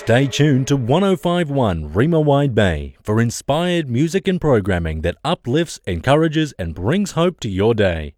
Stay tuned to 105.1 Rima Wide Bay for inspired music and programming that uplifts, encourages and brings hope to your day.